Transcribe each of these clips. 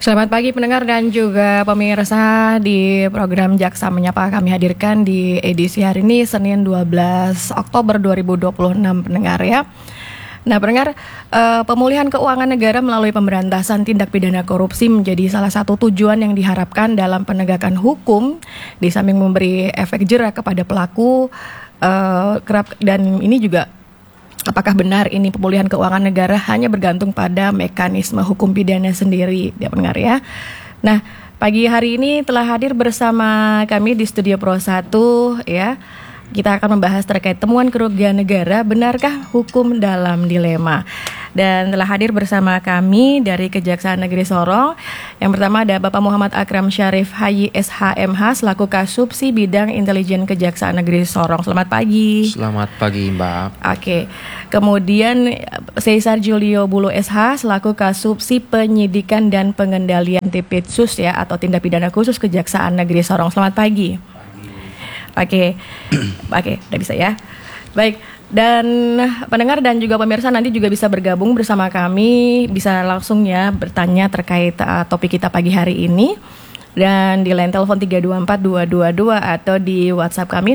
Selamat pagi pendengar dan juga pemirsa di program Jaksa Menyapa kami hadirkan di edisi hari ini Senin 12 Oktober 2026 pendengar ya. Nah pendengar, pemulihan keuangan negara melalui pemberantasan tindak pidana korupsi menjadi salah satu tujuan yang diharapkan dalam penegakan hukum di samping memberi efek jera kepada pelaku dan ini juga apakah benar ini pemulihan keuangan negara hanya bergantung pada mekanisme hukum pidana sendiri, ya pendengar ya. Nah, pagi hari ini telah hadir bersama kami di Studio Pro 1 ya. Kita akan membahas terkait temuan kerugian negara, benarkah hukum dalam dilema? Dan telah hadir bersama kami dari Kejaksaan Negeri Sorong. Yang pertama ada Bapak Muhammad Akram Syarif Hayi SHMH selaku Kasubsi Bidang Intelijen Kejaksaan Negeri Sorong. Selamat pagi. Selamat pagi Mbak. Oke. Kemudian Caesar Julio Bulo SH selaku Kasubsi Penyidikan dan Pengendalian Tipidsus ya atau Tindak Pidana Khusus Kejaksaan Negeri Sorong. Selamat pagi. Oke, udah bisa ya. Baik, dan pendengar dan juga pemirsa nanti juga bisa bergabung bersama kami, bisa langsung ya bertanya terkait topik kita pagi hari ini. Dan di line telepon 324-222 atau di WhatsApp kami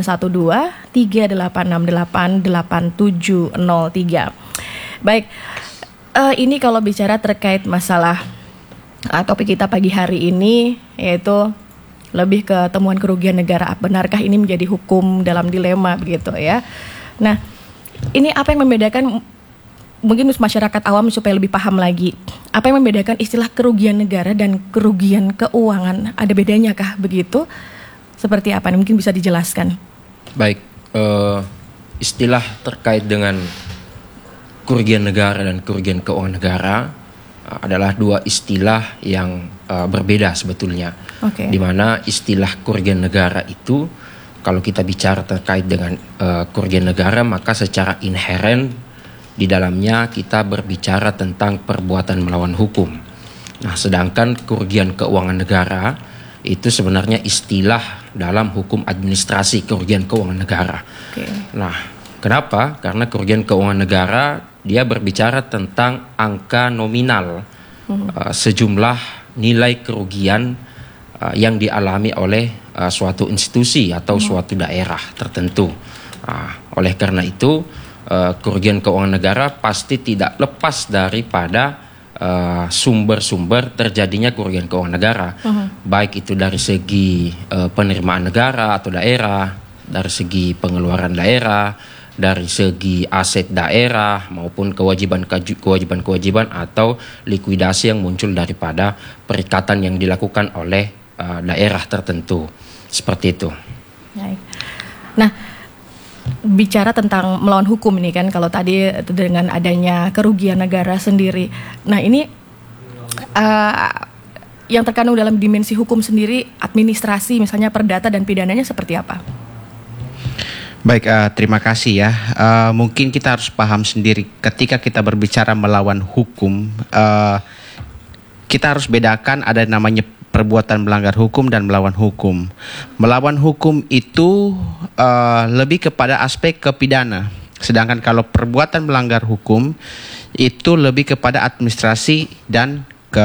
0812-3868-8703. Baik, ini kalau bicara terkait masalah topik kita pagi hari ini yaitu lebih ke temuan kerugian negara, benarkah ini menjadi hukum dalam dilema begitu ya. Nah, ini apa yang membedakan, mungkin masyarakat awam supaya lebih paham lagi, apa yang membedakan istilah kerugian negara dan kerugian keuangan, ada bedanya kah begitu? Seperti apa? Mungkin bisa dijelaskan. Baik, istilah terkait dengan kerugian negara dan kerugian keuangan negara adalah dua istilah yang berbeda sebetulnya. Okay. Di mana istilah kerugian negara itu, kalau kita bicara terkait dengan kerugian negara, maka secara inheren di dalamnya kita berbicara tentang perbuatan melawan hukum. Nah, sedangkan kerugian keuangan negara itu sebenarnya istilah dalam hukum administrasi kerugian keuangan negara. Okay. Nah, kenapa? Karena kerugian keuangan negara dia berbicara tentang angka nominal sejumlah nilai kerugian yang dialami oleh suatu institusi atau suatu daerah tertentu. Oleh karena itu, kerugian keuangan negara pasti tidak lepas daripada sumber-sumber terjadinya kerugian keuangan negara, baik itu dari segi penerimaan negara atau daerah, dari segi pengeluaran daerah, dari segi aset daerah maupun kewajiban-kewajiban atau likuidasi yang muncul daripada perikatan yang dilakukan oleh daerah tertentu. Seperti itu. Baik. Nah, bicara tentang melawan hukum ini kan, kalau tadi dengan adanya kerugian negara sendiri. Nah, ini yang terkandung dalam dimensi hukum sendiri, administrasi misalnya perdata dan pidananya seperti apa? Baik, terima kasih ya. Mungkin kita harus paham sendiri ketika kita berbicara melawan hukum, kita harus bedakan ada namanya perbuatan melanggar hukum dan melawan hukum. Melawan hukum itu lebih kepada aspek kepidana, sedangkan kalau perbuatan melanggar hukum itu lebih kepada administrasi dan ke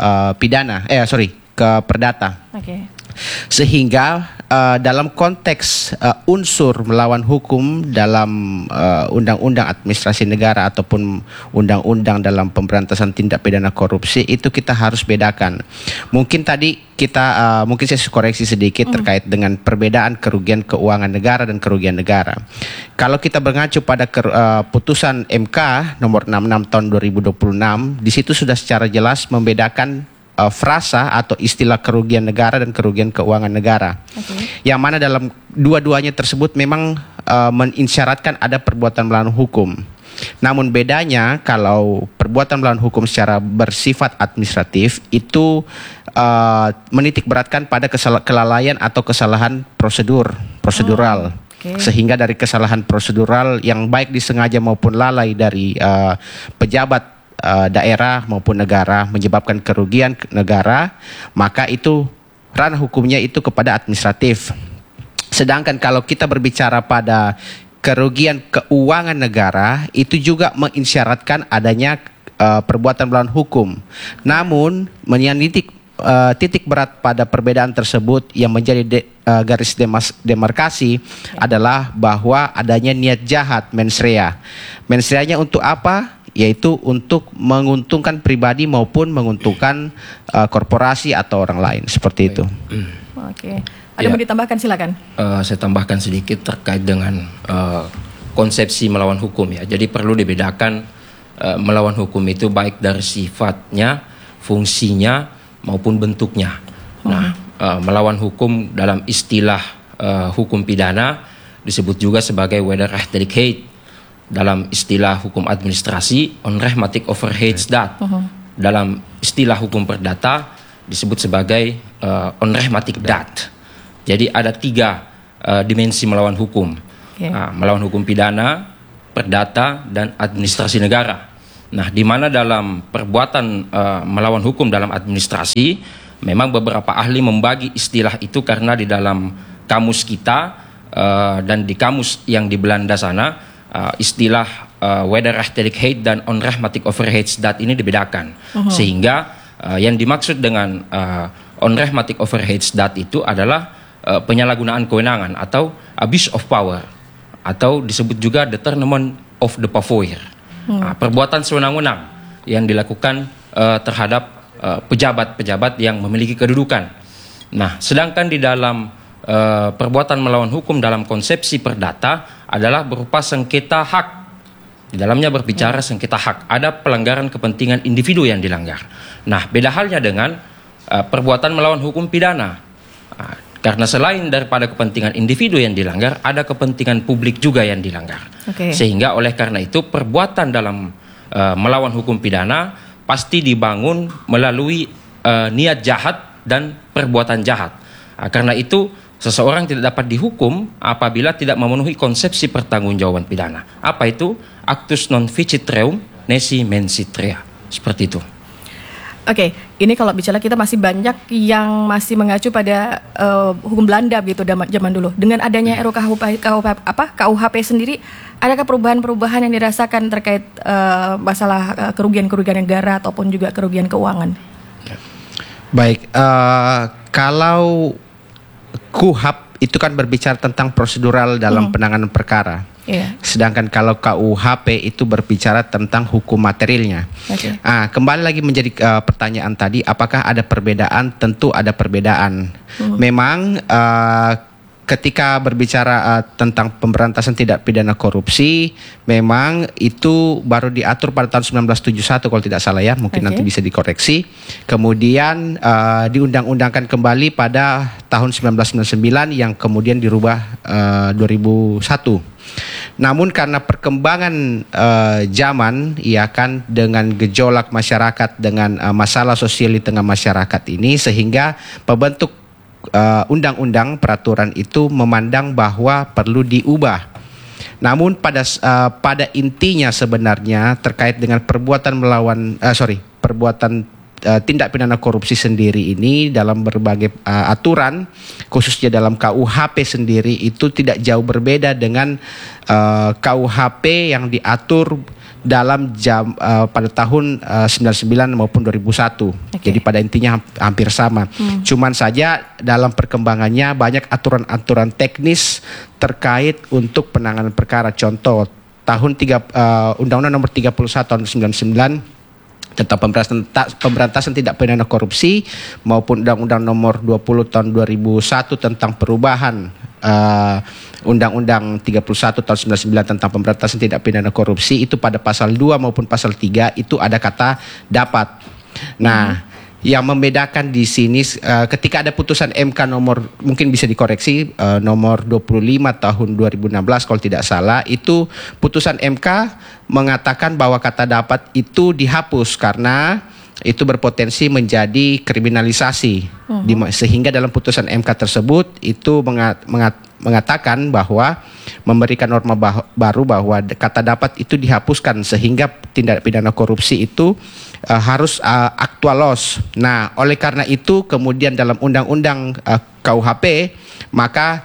perdata. Okay. Sehingga dalam konteks unsur melawan hukum dalam undang-undang administrasi negara ataupun undang-undang dalam pemberantasan tindak pidana korupsi itu kita harus bedakan. Mungkin tadi kita mungkin saya koreksi sedikit terkait dengan perbedaan kerugian keuangan negara dan kerugian negara. Kalau kita mengacu pada putusan MK nomor 66 tahun 2026, di situ sudah secara jelas membedakan frasa atau istilah kerugian negara dan kerugian keuangan negara. Okay. Yang mana dalam dua-duanya tersebut memang mensyaratkan ada perbuatan melawan hukum. Namun bedanya kalau perbuatan melawan hukum secara bersifat administratif itu menitik beratkan pada kelalaian atau kesalahan prosedural. Okay. Sehingga dari kesalahan prosedural yang baik disengaja maupun lalai dari pejabat daerah maupun negara menyebabkan kerugian negara, maka itu ranah hukumnya itu kepada administratif. Sedangkan kalau kita berbicara pada kerugian keuangan negara, itu juga mengisyaratkan adanya perbuatan melawan hukum. Namun titik berat pada perbedaan tersebut yang menjadi garis demarkasi adalah bahwa adanya niat jahat mens rea. Mens reanya untuk apa? Yaitu untuk menguntungkan pribadi maupun menguntungkan korporasi atau orang lain, seperti itu. Oke. Ada mau ditambahkan, silakan. Saya tambahkan sedikit terkait dengan konsepsi melawan hukum ya. Jadi perlu dibedakan melawan hukum itu baik dari sifatnya, fungsinya maupun bentuknya. Nah, melawan hukum dalam istilah hukum pidana disebut juga sebagai wederrechtelijkheid. Dalam istilah hukum administrasi, onrechtmatig overheidsdaad. Dalam istilah hukum perdata disebut sebagai onrechtmatig daad. Jadi ada 3 dimensi melawan hukum. Melawan hukum pidana, perdata, dan administrasi negara. Nah, di mana dalam perbuatan melawan hukum dalam administrasi, memang beberapa ahli membagi istilah itu karena di dalam kamus kita dan di kamus yang di Belanda sana, istilah wederrechtelijkheid dan onrechtmatig overheidsdaad ini dibedakan. Sehingga yang dimaksud dengan onrechtmatig overheidsdaad itu adalah penyalahgunaan kewenangan atau abuse of power, atau disebut juga determination of the power. Perbuatan sewenang-wenang yang dilakukan terhadap pejabat-pejabat yang memiliki kedudukan. Nah, sedangkan di dalam perbuatan melawan hukum dalam konsepsi perdata adalah berupa sengketa hak. Di dalamnya berbicara sengketa hak. Ada pelanggaran kepentingan individu yang dilanggar. Nah, beda halnya dengan perbuatan melawan hukum pidana. Karena selain daripada kepentingan individu yang dilanggar, ada kepentingan publik juga yang dilanggar. Sehingga oleh karena itu perbuatan dalam melawan hukum pidana pasti dibangun melalui niat jahat dan perbuatan jahat. Karena itu seseorang tidak dapat dihukum apabila tidak memenuhi konsepsi pertanggungjawaban pidana. Apa itu? Actus non ficit reum nisi mensit rea. Seperti itu. Oke, ini kalau bicara kita masih banyak yang masih mengacu pada hukum Belanda gitu zaman dulu. Dengan adanya KUHP sendiri, adakah perubahan-perubahan yang dirasakan terkait masalah kerugian-kerugian negara ataupun juga kerugian keuangan? Baik, kalau KUHP itu kan berbicara tentang prosedural dalam penanganan perkara. Sedangkan kalau KUHP itu berbicara tentang hukum materialnya. Kembali lagi menjadi pertanyaan tadi, apakah ada perbedaan? Tentu ada perbedaan. Memang ketika berbicara tentang pemberantasan tindak pidana korupsi, memang itu baru diatur pada tahun 1971 kalau tidak salah ya, mungkin nanti bisa dikoreksi. Kemudian diundang-undangkan kembali pada tahun 1999 yang kemudian dirubah 2001. Namun karena perkembangan zaman, ya kan, dengan gejolak masyarakat, dengan masalah sosial di tengah masyarakat ini, sehingga pembentuk undang-undang peraturan itu memandang bahwa perlu diubah. Namun pada intinya sebenarnya terkait dengan perbuatan tindak pidana korupsi sendiri ini dalam berbagai aturan, khususnya dalam KUHP sendiri itu tidak jauh berbeda dengan KUHP yang diatur dalam pada tahun 99 maupun 2001. Jadi pada intinya hampir sama. Cuman saja dalam perkembangannya banyak aturan-aturan teknis terkait untuk penanganan perkara. Contoh Undang-Undang Nomor 31 tahun 99 tentang pemberantasan tindak pidana korupsi maupun Undang-Undang Nomor 20 tahun 2001 tentang perubahan Undang-Undang 31 tahun 99 tentang pemberantasan tindak pidana korupsi, itu pada pasal 2 maupun pasal 3 itu ada kata dapat. Nah, yang membedakan di sini ketika ada putusan MK nomor, mungkin bisa dikoreksi, nomor 25 tahun 2016 kalau tidak salah, itu putusan MK mengatakan bahwa kata dapat itu dihapus karena itu berpotensi menjadi kriminalisasi. Sehingga dalam putusan MK tersebut itu mengatakan bahwa memberikan norma baru bahwa kata dapat itu dihapuskan sehingga tindak pidana korupsi itu harus aktualos. Nah, oleh karena itu kemudian dalam undang-undang KUHP maka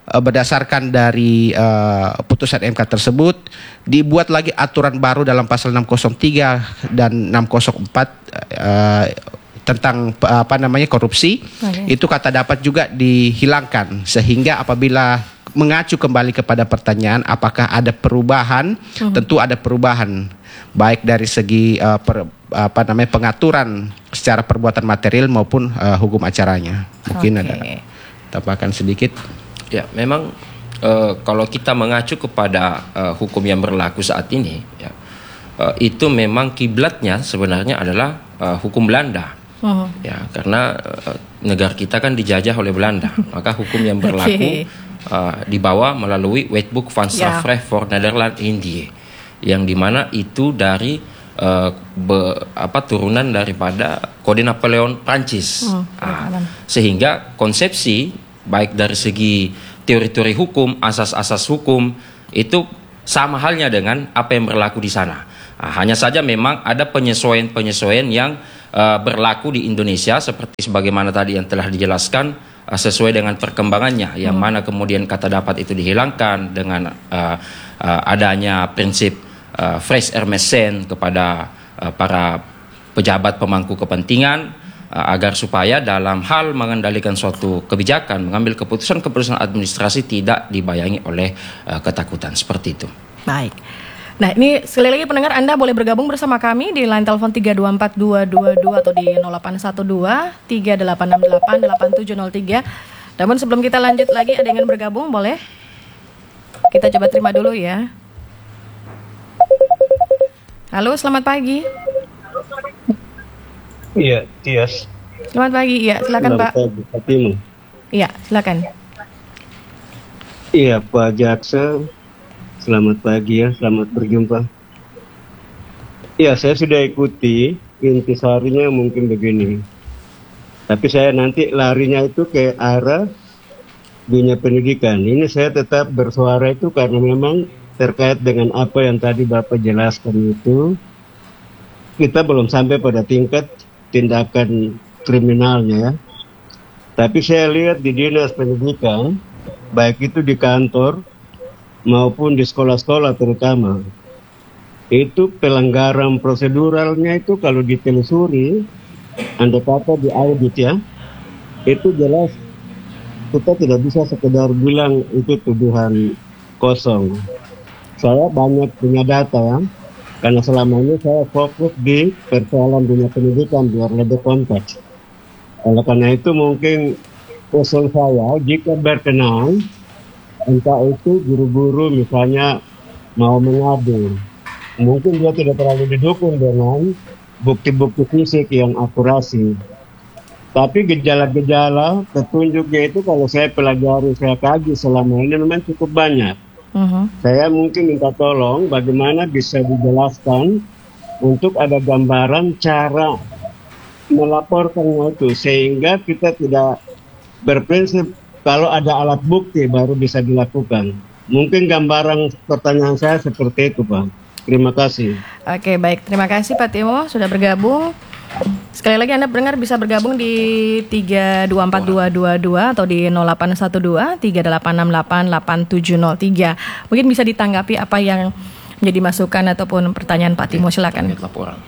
berdasarkan dari putusan MK tersebut dibuat lagi aturan baru dalam pasal 603 dan 604 tentang korupsi. Itu kata dapat juga dihilangkan, sehingga apabila mengacu kembali kepada pertanyaan apakah ada perubahan, tentu ada perubahan baik dari segi pengaturan secara perbuatan material maupun hukum acaranya. Mungkin ada tambahkan sedikit. Ya, memang kalau kita mengacu kepada hukum yang berlaku saat ini, ya, itu memang kiblatnya sebenarnya adalah hukum Belanda. Ya, karena negara kita kan dijajah oleh Belanda, maka hukum yang berlaku dibawa melalui Wetboek van Strafrecht voor Nederland Indië, yang dimana itu dari turunan daripada Kode Napoleon Prancis. Sehingga konsepsi baik dari segi teori-teori hukum, asas-asas hukum itu sama halnya dengan apa yang berlaku di sana. Hanya saja memang ada penyesuaian-penyesuaian yang berlaku di Indonesia, seperti sebagaimana tadi yang telah dijelaskan, sesuai dengan perkembangannya, yang mana kemudian kata dapat itu dihilangkan dengan adanya prinsip fresh air messen kepada para pejabat pemangku kepentingan, agar supaya dalam hal mengendalikan suatu kebijakan, mengambil keputusan-keputusan administrasi tidak dibayangi oleh ketakutan, seperti itu. Baik. Nah, ini sekali lagi pendengar, Anda boleh bergabung bersama kami di line telepon 324222 atau di 0812 3868 8703. Namun sebelum kita lanjut lagi, ada yang ingin bergabung, boleh? Kita coba terima dulu ya. Halo, selamat pagi. Iya, Tias. Selamat pagi, iya, silakan Pak. Pagi, Iya, silakan. Iya, Pak Jaksa. Selamat pagi ya, selamat berjumpa. Iya, saya sudah ikuti, intisarinya mungkin begini. Tapi saya nanti larinya itu ke arah dunia pendidikan. Ini saya tetap bersuara itu karena memang terkait dengan apa yang tadi Bapak jelaskan itu. Kita belum sampai pada tingkat tindakan kriminalnya ya. Tapi saya lihat di dinas pendidikan, baik itu di kantor maupun di sekolah-sekolah terutama, itu pelanggaran proseduralnya itu kalau ditelusuri, andai kata diaudit ya, itu jelas kita tidak bisa sekedar bilang itu tuduhan kosong. Saya banyak punya data ya, karena selama ini saya fokus di persoalan dunia pendidikan biar lebih konteks. Oleh karena itu mungkin usul saya, jika berkenan, entah itu guru-guru misalnya mau mengadu, mungkin dia tidak terlalu didukung dengan bukti-bukti fisik yang akurasi. Tapi gejala-gejala petunjuknya itu kalau saya pelajari, saya kaji selama ini memang cukup banyak. Saya mungkin minta tolong bagaimana bisa dijelaskan untuk ada gambaran cara melaporkannya itu, sehingga kita tidak berprinsip kalau ada alat bukti baru bisa dilakukan. Mungkin gambaran pertanyaan saya seperti itu, Pak. Terima kasih. Oke, baik. Terima kasih Pak Timo sudah bergabung. Sekali lagi Anda pendengar bisa bergabung di 324222 atau di 0812 3868 8703. Mungkin bisa ditanggapi apa yang menjadi masukan ataupun pertanyaan Pak Timo, silakan. Laporan.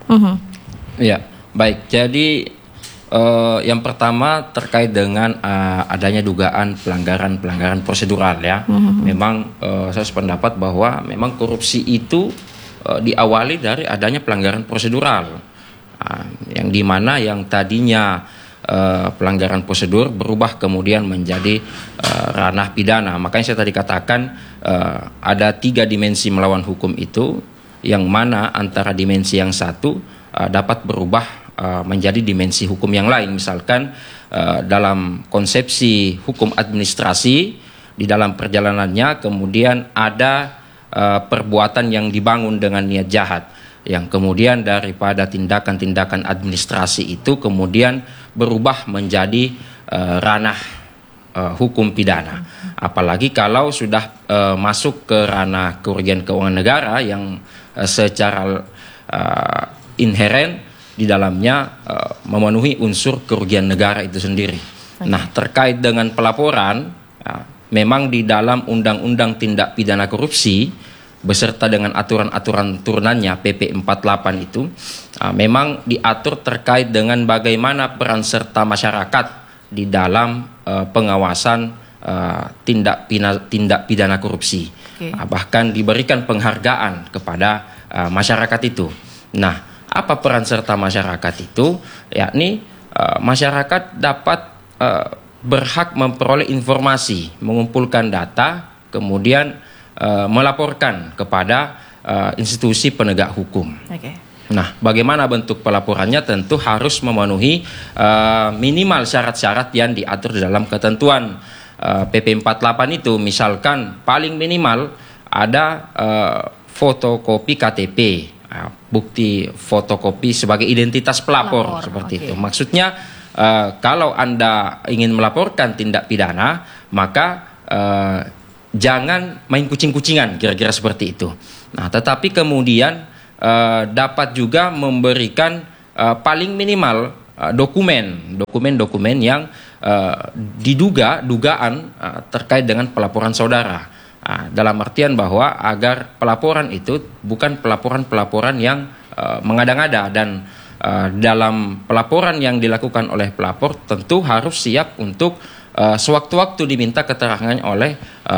Ya, baik. Jadi yang pertama terkait dengan adanya dugaan pelanggaran prosedural ya. Memang saya sependapat bahwa memang korupsi itu diawali dari adanya pelanggaran prosedural, yang dimana yang tadinya pelanggaran prosedur berubah kemudian menjadi ranah pidana. Makanya saya tadi katakan ada 3 dimensi melawan hukum itu, yang mana antara dimensi yang satu dapat berubah menjadi dimensi hukum yang lain. Misalkan dalam konsepsi hukum administrasi, di dalam perjalanannya kemudian ada perbuatan yang dibangun dengan niat jahat, yang kemudian daripada tindakan-tindakan administrasi itu kemudian berubah menjadi ranah hukum pidana. Apalagi kalau sudah masuk ke ranah kerugian keuangan negara yang secara inheren di dalamnya memenuhi unsur kerugian negara itu sendiri. Nah, terkait dengan pelaporan, memang di dalam Undang-Undang Tindak Pidana Korupsi beserta dengan aturan-aturan turunannya PP 48 itu memang diatur terkait dengan bagaimana peran serta masyarakat di dalam pengawasan tindak pidana korupsi. Bahkan diberikan penghargaan kepada masyarakat itu. Nah, apa peran serta masyarakat itu? Yakni masyarakat dapat berhak memperoleh informasi, mengumpulkan data, kemudian melaporkan kepada institusi penegak hukum. Nah, bagaimana bentuk pelaporannya? Tentu harus memenuhi minimal syarat-syarat yang diatur di dalam ketentuan PP 48 itu. Misalkan paling minimal ada fotokopi KTP, bukti fotokopi sebagai identitas pelapor, seperti itu. Maksudnya kalau Anda ingin melaporkan tindak pidana, maka jangan main kucing-kucingan, kira-kira seperti itu. Nah, tetapi kemudian dapat juga memberikan paling minimal dokumen yang dugaan terkait dengan pelaporan saudara. Dalam artian bahwa agar pelaporan itu bukan pelaporan yang mengada-ngada, dan dalam pelaporan yang dilakukan oleh pelapor tentu harus siap untuk sewaktu-waktu diminta keterangan oleh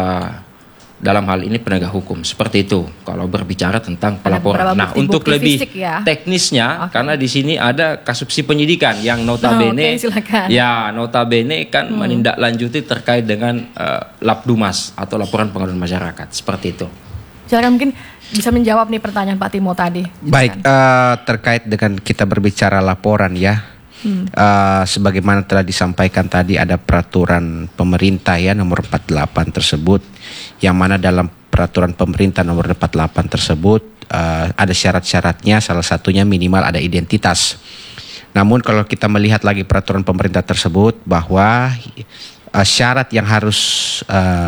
dalam hal ini penegak hukum. Seperti itu kalau berbicara tentang pelaporan. Nah, untuk lebih teknisnya, karena di sini ada kasusasi penyidikan yang notabene notabene kan menindaklanjuti terkait dengan Lapdumas atau laporan pengaduan masyarakat. Seperti itu. Silakan, mungkin bisa menjawab nih pertanyaan Pak Timo tadi. Baik, terkait dengan kita berbicara laporan ya. Sebagaimana telah disampaikan tadi, ada peraturan pemerintah ya nomor 48 tersebut, yang mana dalam peraturan pemerintah nomor 48 tersebut ada syarat-syaratnya, salah satunya minimal ada identitas. Namun kalau kita melihat lagi peraturan pemerintah tersebut, bahwa syarat yang harus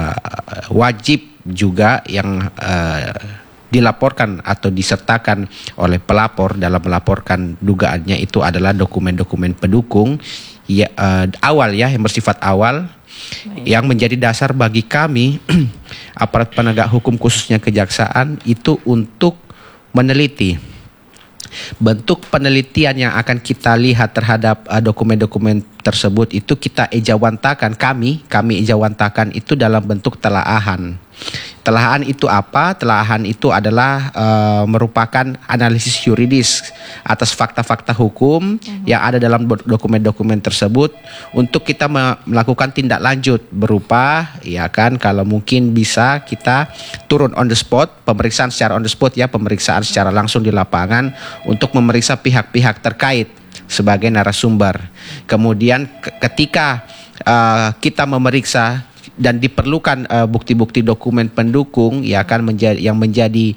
wajib juga yang dilaporkan atau disertakan oleh pelapor dalam melaporkan dugaannya itu adalah dokumen-dokumen pendukung ya, awal ya, yang bersifat awal, yang menjadi dasar bagi kami aparat penegak hukum khususnya kejaksaan itu untuk meneliti. Bentuk penelitian yang akan kita lihat terhadap dokumen-dokumen tersebut itu kita ejawantakan, kami ejawantakan itu dalam bentuk telaahan. Telaahan itu apa? Telaahan itu adalah merupakan analisis yuridis atas fakta-fakta hukum yang ada dalam dokumen-dokumen tersebut, untuk kita melakukan tindak lanjut berupa, ya kan, kalau mungkin bisa kita turun on the spot, pemeriksaan secara on the spot ya, pemeriksaan secara langsung di lapangan untuk memeriksa pihak-pihak terkait sebagai narasumber. Kemudian ketika kita memeriksa dan diperlukan bukti-bukti dokumen pendukung, ya kan, yang menjadi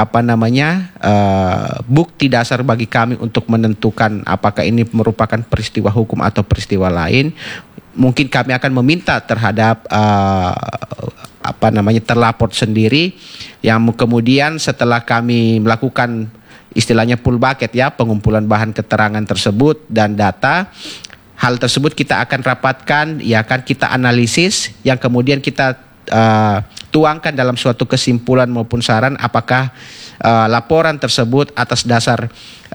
bukti dasar bagi kami untuk menentukan apakah ini merupakan peristiwa hukum atau peristiwa lain, mungkin kami akan meminta terhadap terlapor sendiri, yang kemudian setelah kami melakukan istilahnya full bucket ya, pengumpulan bahan keterangan tersebut dan data. Hal tersebut kita akan rapatkan, ya kan, kita analisis, yang kemudian kita tuangkan dalam suatu kesimpulan maupun saran apakah laporan tersebut atas dasar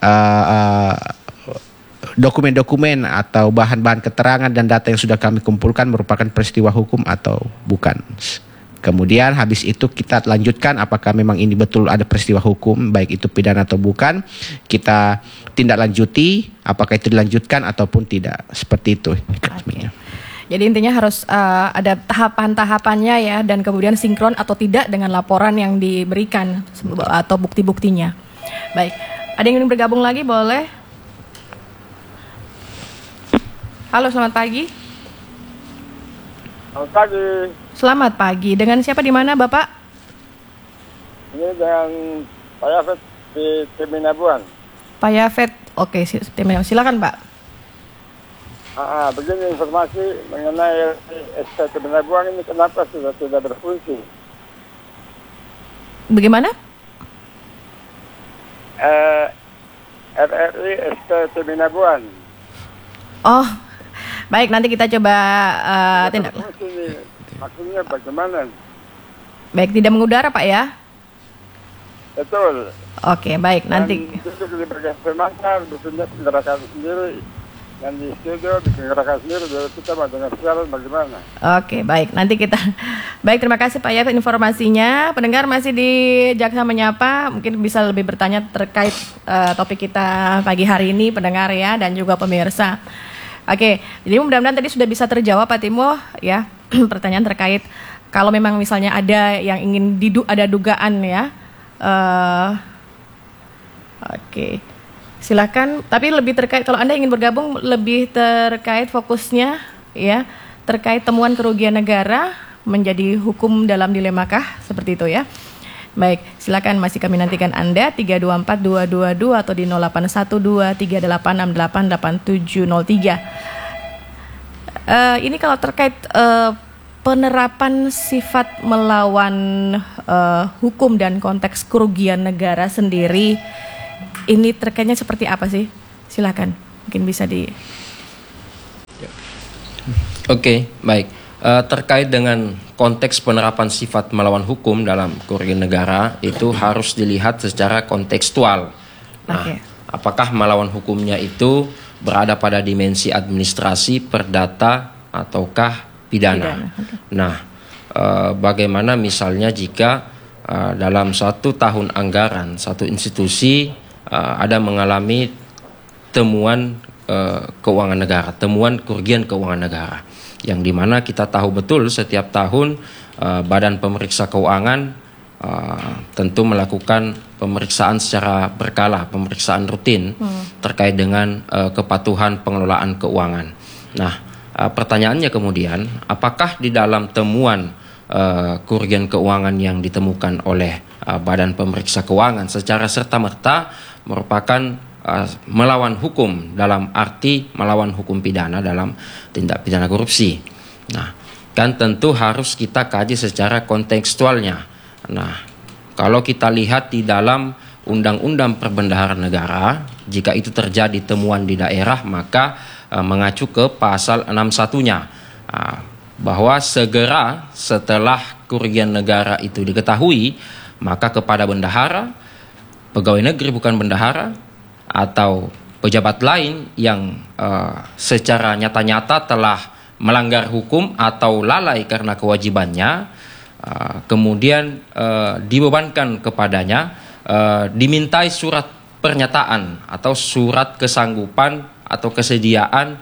dokumen-dokumen atau bahan-bahan keterangan dan data yang sudah kami kumpulkan merupakan peristiwa hukum atau bukan. Kemudian habis itu kita lanjutkan apakah memang ini betul ada peristiwa hukum, baik itu pidana atau bukan. Kita tindak lanjuti apakah itu dilanjutkan ataupun tidak. Seperti itu. Okay. Jadi intinya harus ada tahapan-tahapannya ya, dan kemudian sinkron atau tidak dengan laporan yang diberikan atau bukti-buktinya. Baik, ada yang ingin bergabung lagi, boleh? Halo, selamat pagi. Selamat pagi. Selamat pagi. Dengan siapa di mana, Bapak? Ini dengan Pak Yafet di Teminabuan. Pak Yafet, oke, silakan Pak. Begini informasi mengenai SK Teminabuan ini, kenapa sudah tidak berfungsi? Bagaimana? RRI SK Teminabuan. Oh, baik, nanti kita coba tindak. maksudnya bagaimana? Baik, tidak mengudara Pak ya? Betul. Oke, baik. Nanti Dan duduk di berbagai semacam, bikinnya gerakan sendiri. Yang di studio bikin gerakan sendiri, jadi kita mau dengar siaran bagaimana? Oke, baik. Nanti kita baik, terima kasih Pak ya informasinya. Pendengar masih di Jaksa Menyapa, mungkin bisa lebih bertanya terkait topik kita pagi hari ini, pendengar ya, dan juga pemirsa. Oke, jadi mudah-mudahan tadi sudah bisa terjawab Pak Timo ya, pertanyaan terkait kalau memang misalnya ada yang ingin ada dugaan ya. Oke. Silakan, tapi lebih terkait kalau Anda ingin bergabung lebih terkait fokusnya ya, terkait temuan kerugian negara menjadi hukum dalam dilemakah seperti itu ya. Baik, silakan masih kami nantikan Anda 324222 atau di 0812388703. Ini kalau terkait penerapan sifat melawan hukum dan konteks kerugian negara sendiri, ini terkaitnya seperti apa sih? Silakan, mungkin bisa di. Oke, baik. Terkait dengan konteks penerapan sifat melawan hukum dalam kerugian negara itu harus dilihat secara kontekstual. Nah, apakah melawan hukumnya itu berada pada dimensi administrasi, perdata, ataukah pidana? Nah, bagaimana misalnya jika dalam satu tahun anggaran satu institusi ada mengalami temuan keuangan negara, temuan kerugian keuangan negara, yang dimana kita tahu betul setiap tahun Badan Pemeriksa Keuangan tentu melakukan pemeriksaan secara berkala, pemeriksaan rutin terkait dengan kepatuhan pengelolaan keuangan. Nah, pertanyaannya kemudian, apakah di dalam temuan kerugian keuangan yang ditemukan oleh Badan Pemeriksa Keuangan secara serta-merta merupakan melawan hukum dalam arti melawan hukum pidana dalam tindak pidana korupsi. Nah, kan tentu harus kita kaji secara kontekstualnya. Nah, kalau kita lihat di dalam Undang-Undang Perbendaharaan Negara, jika itu terjadi temuan di daerah, maka mengacu ke pasal 61-nya, bahwa segera setelah kerugian negara itu diketahui, maka kepada bendahara, pegawai negeri bukan bendahara, atau pejabat lain yang secara nyata-nyata telah melanggar hukum atau lalai karena kewajibannya, kemudian dibebankan kepadanya, dimintai surat pernyataan atau surat kesanggupan atau kesediaan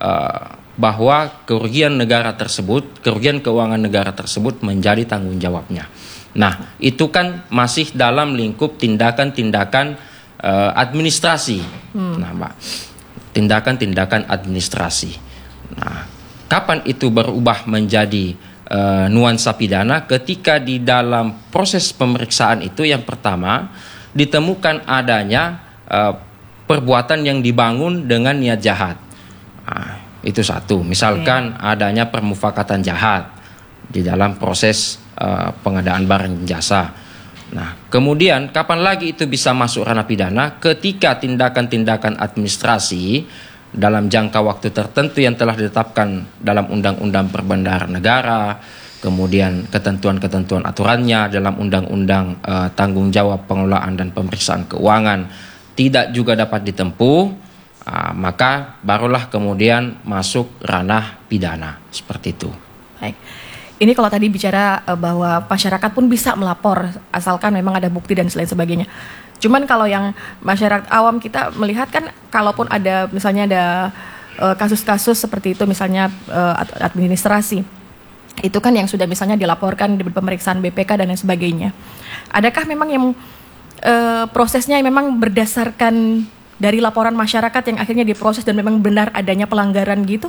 bahwa kerugian negara tersebut, kerugian keuangan negara tersebut menjadi tanggung jawabnya. Nah, itu kan masih dalam lingkup tindakan-tindakan administrasi. Nah, Mbak, tindakan-tindakan administrasi. Nah, kapan itu berubah menjadi nuansa pidana? Ketika di dalam proses pemeriksaan itu yang pertama ditemukan adanya perbuatan yang dibangun dengan niat jahat. Nah, itu satu. Misalkan adanya permufakatan jahat di dalam proses pengadaan barang jasa. Nah, kemudian kapan lagi itu bisa masuk ranah pidana? Ketika tindakan-tindakan administrasi dalam jangka waktu tertentu yang telah ditetapkan dalam Undang-Undang Perbendaharaan Negara, kemudian ketentuan-ketentuan aturannya dalam Undang-Undang Tanggung Jawab Pengelolaan dan Pemeriksaan Keuangan tidak juga dapat ditempuh, maka barulah kemudian masuk ranah pidana, seperti itu. Baik. Ini kalau tadi bicara bahwa masyarakat pun bisa melapor asalkan memang ada bukti dan lain sebagainya. Cuman kalau yang masyarakat awam kita melihat kan, kalaupun ada misalnya ada kasus-kasus seperti itu, misalnya administrasi, itu kan yang sudah misalnya dilaporkan di pemeriksaan BPK dan lain sebagainya. Adakah memang yang prosesnya memang berdasarkan dari laporan masyarakat yang akhirnya diproses dan memang benar adanya pelanggaran gitu?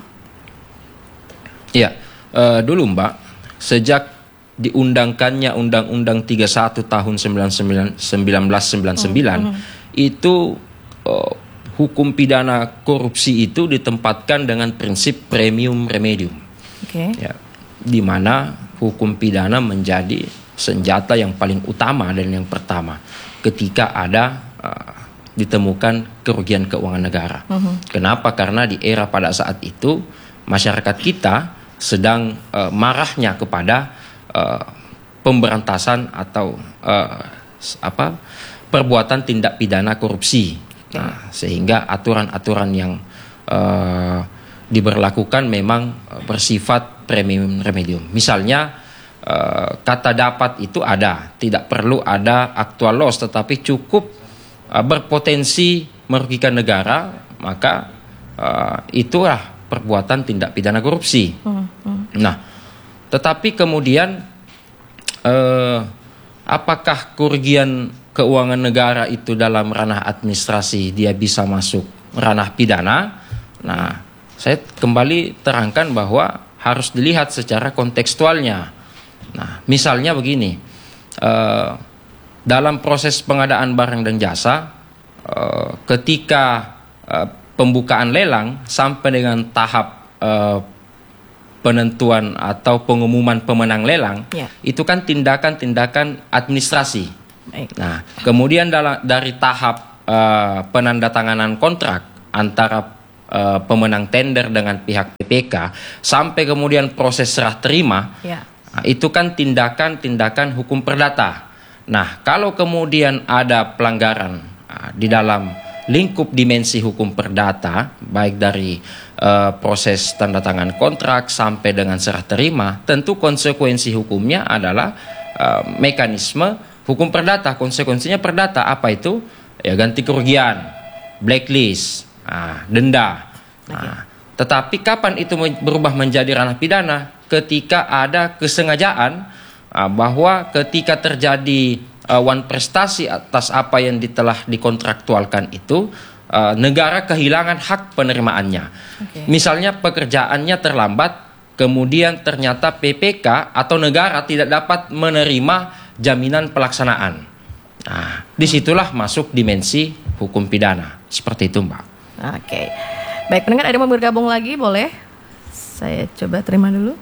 Iya, dulu Mbak, sejak diundangkannya Undang-Undang 31 tahun 1999 itu hukum pidana korupsi itu ditempatkan dengan prinsip premium remedium. Ya, di mana hukum pidana menjadi senjata yang paling utama dan yang pertama ketika ada ditemukan kerugian keuangan negara. Kenapa? Karena di era pada saat itu masyarakat kita sedang marahnya kepada pemberantasan atau perbuatan tindak pidana korupsi. Nah, sehingga aturan-aturan yang diberlakukan memang bersifat premium remedium. Misalnya kata dapat itu ada, tidak perlu ada actual loss, tetapi cukup berpotensi merugikan negara, maka itulah perbuatan tindak pidana korupsi. Nah, tetapi kemudian apakah kerugian keuangan negara itu dalam ranah administrasi dia bisa masuk ranah pidana? Nah, saya kembali terangkan bahwa harus dilihat secara kontekstualnya. Nah, misalnya begini, dalam proses pengadaan barang dan jasa, ketika pembukaan lelang sampai dengan tahap penentuan atau pengumuman pemenang lelang, itu kan tindakan-tindakan administrasi. Baik. Nah, kemudian dari tahap penandatanganan kontrak antara pemenang tender dengan pihak PPK sampai kemudian proses serah terima, nah, itu kan tindakan-tindakan hukum perdata. Nah, kalau kemudian ada pelanggaran di dalam lingkup dimensi hukum perdata, baik dari proses tanda tangan kontrak sampai dengan serah terima, tentu konsekuensi hukumnya adalah mekanisme hukum perdata. Konsekuensinya perdata, apa itu? Ya ganti kerugian, blacklist, denda. Nah, tetapi kapan itu berubah menjadi ranah pidana? Ketika ada kesengajaan bahwa ketika terjadi wan prestasi atas apa yang telah dikontraktualkan itu, negara kehilangan hak penerimaannya. Misalnya pekerjaannya terlambat, kemudian ternyata PPK atau negara tidak dapat menerima jaminan pelaksanaan. Nah, disitulah masuk dimensi hukum pidana. Seperti itu, Mbak. Oke. Baik, pendengar ada yang mau bergabung lagi, boleh? Saya coba terima dulu.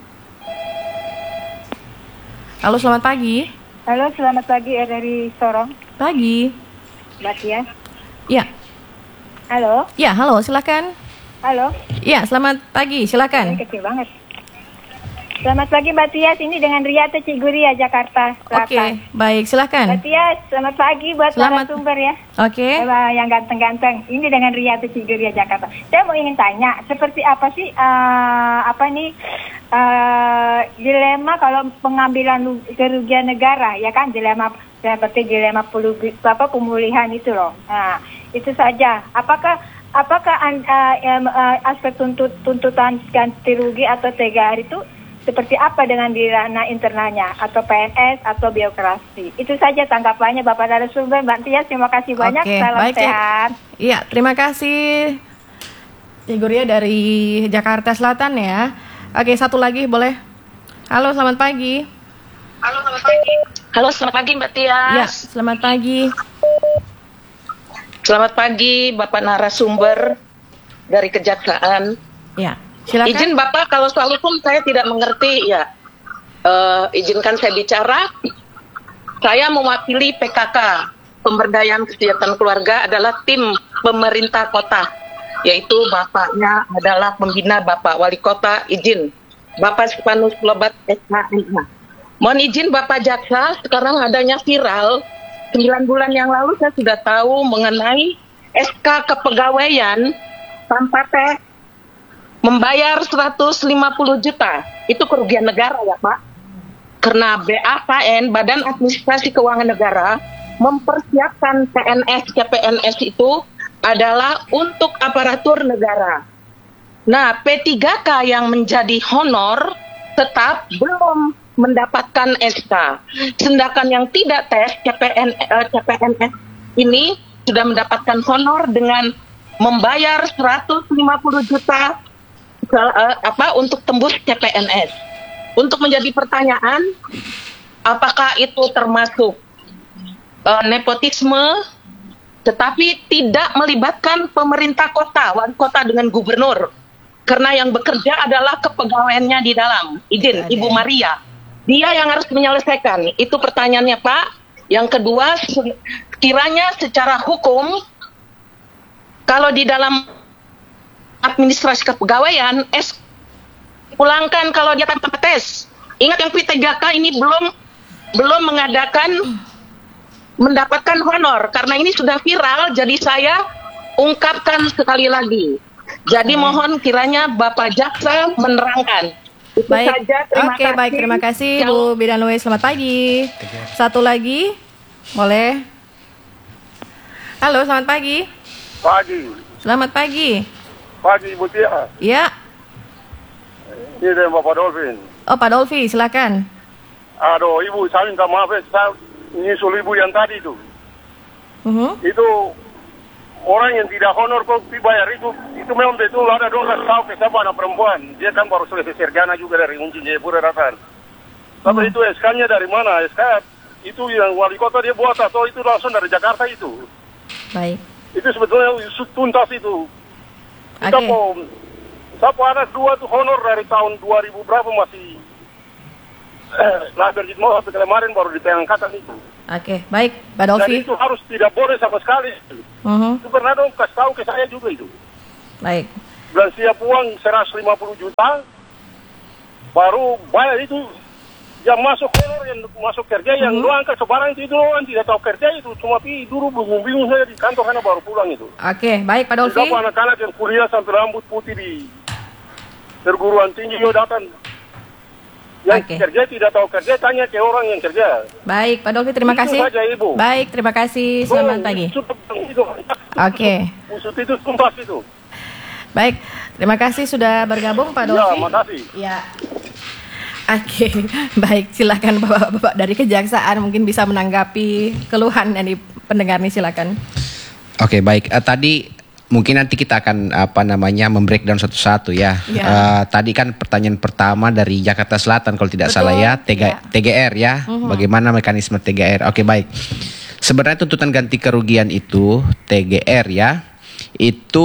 Halo, selamat pagi. Halo, selamat pagi dari Sorong. Pagi. Mbak Tia. Ya. Halo. Ya, halo, silakan. Halo. Ya, selamat pagi, silakan. Ini kecil banget. Selamat pagi Mbak Tias, ini dengan Ria Ciguria, Jakarta Selatan. Oke, baik, silakan. Mbak Tias, selamat pagi buat narasumber ya. Oke. Yang ganteng-ganteng. Ini dengan Ria Ciguria, Jakarta. Saya mau ingin tanya, seperti apa sih dilema kalau pengambilan kerugian negara, ya kan? Dilema seperti dilema pemulihan itu loh. Nah, itu saja. Apakah aspek tuntutan ganti rugi atau TGR itu seperti apa dengan di ranah internalnya atau PNS atau birokrasi? Itu saja tanggapannya Bapak narasumber. Mbak Tias, terima kasih banyak. Salam baik, sehat. Iya, terima kasih Ciguria dari Jakarta Selatan ya. Oke, satu lagi boleh. Halo, selamat pagi. Halo, selamat pagi. Halo, selamat pagi Mbak Tias. Ya, selamat pagi. Selamat pagi Bapak narasumber dari Kejaksaan. Ya, silakan. Izin Bapak, kalau soal hukum saya tidak mengerti ya. Izinkan saya bicara. Saya mewakili PKK, Pemberdayaan Kesejahteraan Keluarga, adalah tim pemerintah kota, yaitu bapaknya adalah pembina Bapak Wali Kota. Izin Bapak Stefanus Lobat SHMA. Mohon izin Bapak Jaksa, sekarang adanya viral 9 bulan yang lalu saya sudah tahu mengenai SK kepegawaian tanpa tes membayar 150 juta. Itu kerugian negara ya Pak. Karena BAKN, Badan Administrasi Keuangan Negara, mempersiapkan PNS CPNS itu adalah untuk aparatur negara. Nah, P3K yang menjadi honor tetap belum mendapatkan SK. Sedangkan yang tidak tes CPNS ini sudah mendapatkan honor dengan membayar 150 juta untuk tembus CPNS. Untuk menjadi pertanyaan, apakah itu termasuk nepotisme tetapi tidak melibatkan pemerintah kota, wali kota dengan gubernur? Karena yang bekerja adalah kepegawaiannya di dalam. Izin Ibu Maria, dia yang harus menyelesaikan. Itu pertanyaannya Pak. Yang kedua, kiranya secara hukum, kalau di dalam administrasi kepegawaian, pulangkan kalau dia tanpa tes. Ingat yang P3K ini belum mendapatkan honor karena ini sudah viral. Jadi saya ungkapkan sekali lagi. Jadi mohon kiranya Bapak Jaksa menerangkan. Itu Baik. saja. Terima kasih. Baik, terima kasih Bu Bidanwe. Selamat pagi. Satu lagi, boleh? Halo, selamat pagi. Pagi. Selamat pagi. Pagi Ibu Tia. Ya, Ini dari Bapak Dolphin. oh Pak Dolfi, silakan. Aduh, Ibu, saya minta maaf ya, saya nyusul Ibu yang tadi itu. Itu orang yang tidak honor kok dibayar itu memang betul ada 12 tahun ke siapa anak perempuan. Dia kan baru selesai sarjana juga dari Unji Jayapura datang. Tapi itu SK-nya dari mana? SK itu yang wali kota dia buat atau itu langsung dari Jakarta itu? Baik. Itu sebetulnya tuntas itu. Kita mau siapa anak 2 tuh honor dari tahun 2000 berapa masih lahir gitu mau sampai kemarin baru ditayangkan itu. Oke, baik, Pak Dan Dolfi. itu harus tidak boleh sama sekali. Itu pernah dong kasih tahu ke saya juga itu. Baik. Bulan siap uang 150 juta, baru bayar itu yang masuk honor, yang masuk kerja, yang lu angkat sebarang itu doang, tidak tahu kerja itu, cuma dulu bingung-bingung saya di kantor karena baru pulang itu. Oke, baik Pak Dolfi. Beberapa anak-anak yang kuliah sampai rambut putih di perguruan tinggi datang. Yang kerja tidak tahu kerja, tanya ke orang yang kerja. Baik, Pak Dolfi, terima Itu kasih. saja, Ibu. Baik, terima kasih. Selamat pagi. Oke. Usut itu tuntas itu. Baik, terima kasih sudah bergabung Pak Dolfi. Ya, makasih. Ya. Oke, baik, silakan Bapak-bapak dari Kejaksaan mungkin bisa menanggapi keluhan dari pendengar nih, silakan. Oke, baik. Tadi mungkin nanti kita akan membreakdown satu-satu ya. Tadi kan pertanyaan pertama dari Jakarta Selatan kalau tidak salah ya, TGR ya. Bagaimana mekanisme TGR? Oke, baik. Sebenarnya tuntutan ganti kerugian itu TGR ya, itu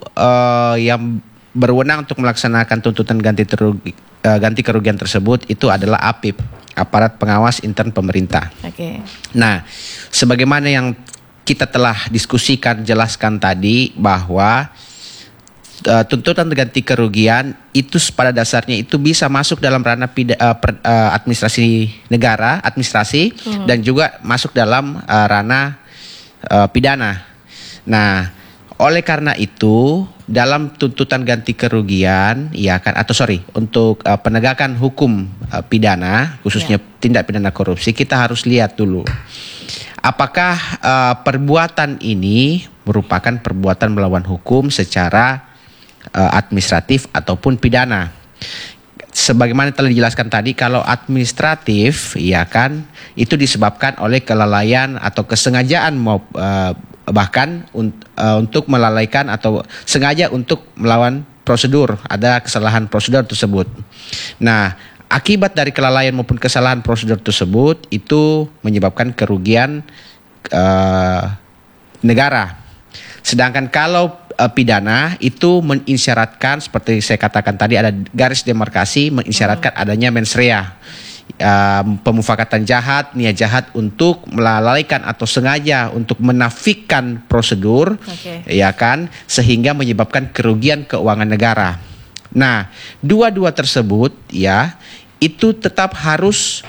yang berwenang untuk melaksanakan tuntutan ganti kerugian tersebut itu adalah APIP, Aparat Pengawas Intern Pemerintah. Oke. Nah, sebagaimana yang kita telah diskusikan, jelaskan tadi bahwa tuntutan ganti kerugian itu pada dasarnya itu bisa masuk dalam ranah administrasi negara, dan juga masuk dalam ranah pidana. Nah, oleh karena itu dalam tuntutan ganti kerugian untuk penegakan hukum pidana khususnya tindak pidana korupsi, kita harus lihat dulu apakah perbuatan ini merupakan perbuatan melawan hukum secara administratif ataupun pidana. Sebagaimana telah dijelaskan tadi, kalau administratif ya kan itu disebabkan oleh kelalaian atau kesengajaan bahkan untuk melalaikan atau sengaja untuk melawan prosedur, ada kesalahan prosedur tersebut. Nah, akibat dari kelalaian maupun kesalahan prosedur tersebut itu menyebabkan kerugian negara. Sedangkan kalau pidana itu mengisyaratkan, seperti saya katakan tadi, ada garis demarkasi mengisyaratkan adanya mens rea, pemufakatan jahat, niat jahat untuk melalaikan atau sengaja untuk menafikan prosedur, ya kan, sehingga menyebabkan kerugian keuangan negara. Nah, dua-dua tersebut ya itu tetap harus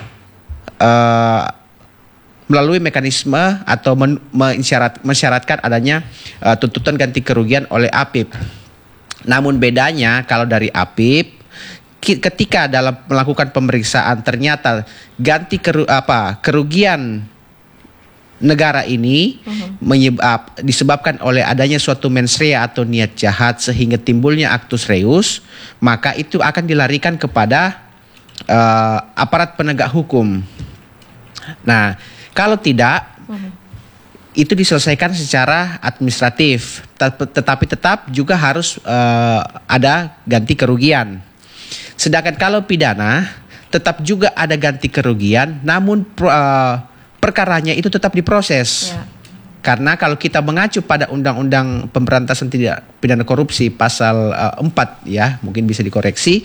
melalui mekanisme atau mensyaratkan adanya tuntutan ganti kerugian oleh APIP. Namun bedanya kalau dari APIP, ketika dalam melakukan pemeriksaan ternyata kerugian negara ini disebabkan oleh adanya suatu mens rea atau niat jahat sehingga timbulnya actus reus, maka itu akan dilarikan kepada aparat penegak hukum. Nah, kalau tidak, itu diselesaikan secara administratif, tetapi tetap juga harus ada ganti kerugian. Sedangkan kalau pidana, tetap juga ada ganti kerugian, namun perkaranya itu tetap diproses. Karena kalau kita mengacu pada Undang-Undang Pemberantasan Tindak Pidana Korupsi pasal 4 ya, mungkin bisa dikoreksi.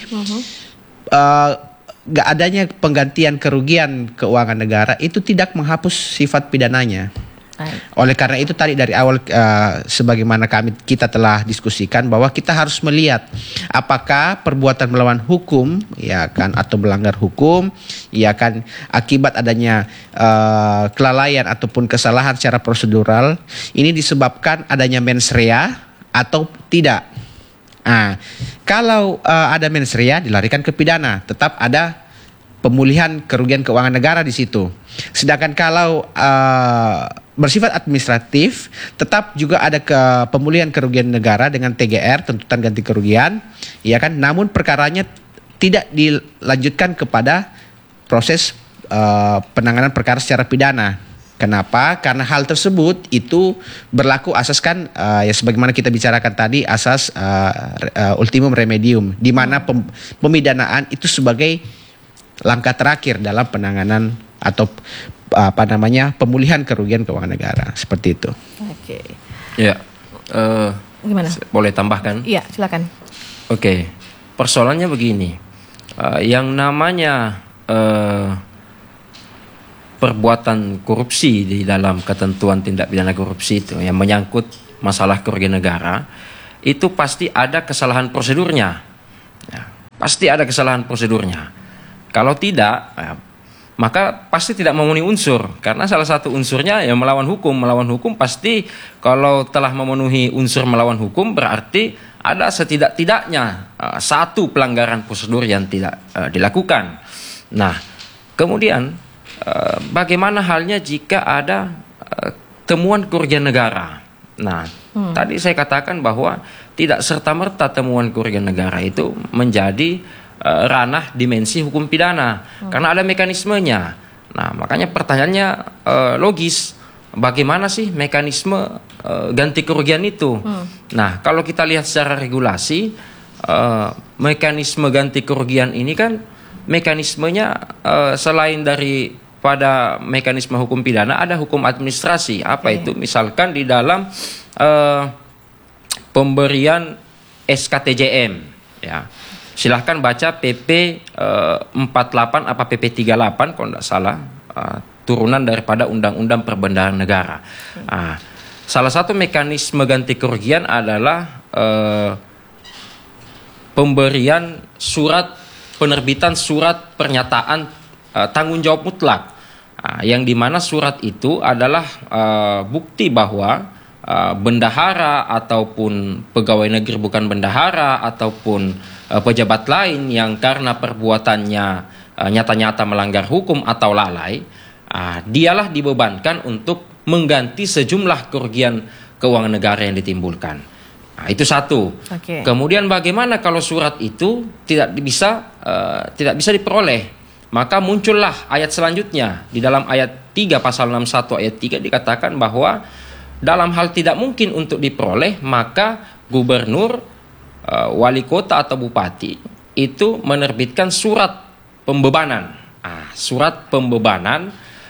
Gak adanya penggantian kerugian keuangan negara itu tidak menghapus sifat pidananya. Oleh karena itu tadi dari awal sebagaimana kita telah diskusikan bahwa kita harus melihat apakah perbuatan melawan hukum ya kan atau melanggar hukum ya kan akibat adanya kelalaian ataupun kesalahan secara prosedural ini disebabkan adanya mens rea atau tidak. Kalau ada mens rea dilarikan ke pidana, tetap ada pemulihan kerugian keuangan negara di situ. Sedangkan kalau bersifat administratif, tetap juga ada pemulihan kerugian negara dengan TGR, tuntutan ganti kerugian, ya kan. Namun perkaranya tidak dilanjutkan kepada proses penanganan perkara secara pidana. Kenapa? Karena hal tersebut itu berlaku asaskan ya sebagaimana kita bicarakan tadi asas ultimum remedium, di mana pemidanaan itu sebagai langkah terakhir dalam penanganan atau pemulihan kerugian keuangan negara seperti itu. Oke. Ya. Gimana? Boleh tambahkan? Iya, silakan. Oke. Persoalannya begini. Yang namanya perbuatan korupsi di dalam ketentuan tindak pidana korupsi itu yang menyangkut masalah kerugian negara itu pasti ada kesalahan prosedurnya. Ya, pasti ada kesalahan prosedurnya. Kalau tidak, maka pasti tidak memenuhi unsur. Karena salah satu unsurnya ya melawan hukum. Melawan hukum pasti kalau telah memenuhi unsur melawan hukum berarti ada setidak-tidaknya satu pelanggaran prosedur yang tidak dilakukan. Nah, kemudian bagaimana halnya jika ada temuan kerugian negara? Nah, tadi saya katakan bahwa tidak serta-merta temuan kerugian negara itu menjadi ranah dimensi hukum pidana karena ada mekanismenya. Nah, makanya pertanyaannya logis, bagaimana sih mekanisme ganti kerugian itu? Nah, kalau kita lihat secara regulasi, mekanisme ganti kerugian ini kan mekanismenya selain dari pada mekanisme hukum pidana ada hukum administrasi. Apa itu? Misalkan di dalam pemberian SKTJM, ya. Silahkan baca PP 48 apa PP 38 kalau tidak salah, turunan daripada Undang-Undang Perbendaharaan Negara. Salah satu mekanisme ganti kerugian adalah pemberian penerbitan surat pernyataan tanggung jawab mutlak, yang dimana surat itu adalah bukti bahwa bendahara ataupun pegawai negeri bukan bendahara ataupun pejabat lain yang karena perbuatannya nyata-nyata melanggar hukum atau lalai, dialah dibebankan untuk mengganti sejumlah kerugian keuangan negara yang ditimbulkan. Itu satu. Kemudian bagaimana kalau surat itu tidak bisa diperoleh? Maka muncullah ayat selanjutnya. Di dalam ayat 3 pasal 61 ayat 3 dikatakan bahwa dalam hal tidak mungkin untuk diperoleh, maka gubernur, wali kota atau bupati itu menerbitkan surat pembebanan. Surat pembebanan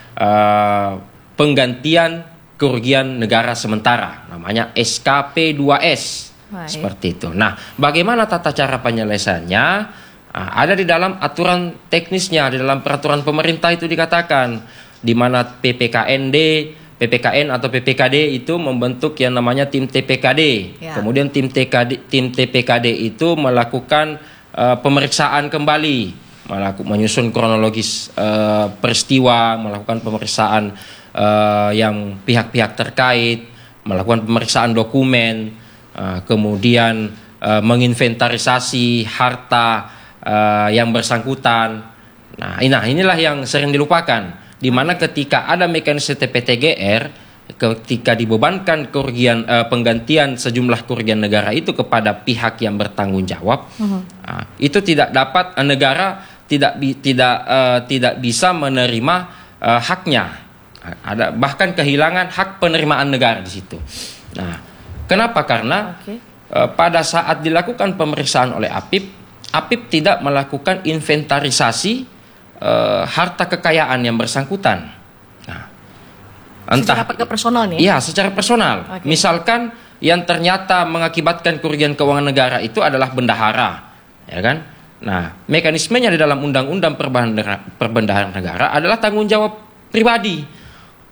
penggantian kerugian negara sementara, namanya SKP 2S. Seperti itu. Nah, bagaimana tata cara penyelesaiannya? Ada di dalam aturan teknisnya, di dalam peraturan pemerintah itu dikatakan, di mana PPKN atau PPKD itu membentuk yang namanya tim TPKD. Kemudian tim TPKD itu melakukan pemeriksaan kembali, menyusun kronologis peristiwa, melakukan pemeriksaan yang pihak-pihak terkait, melakukan pemeriksaan dokumen, kemudian menginventarisasi harta yang bersangkutan. Nah, inilah yang sering dilupakan. Di mana ketika ada mekanisme TPTGR, ketika dibebankan kerugian penggantian sejumlah kerugian negara itu kepada pihak yang bertanggung jawab, itu tidak dapat negara tidak bisa menerima haknya. Ada bahkan kehilangan hak penerimaan negara di situ. Nah, kenapa? Karena pada saat dilakukan pemeriksaan oleh APIP tidak melakukan inventarisasi harta kekayaan yang bersangkutan. Nah, entah secara personal nih. Iya, secara personal. Misalkan yang ternyata mengakibatkan kerugian keuangan negara itu adalah bendahara, ya kan? Nah, mekanismenya di dalam Undang-Undang Perbendaharaan Negara adalah tanggung jawab pribadi.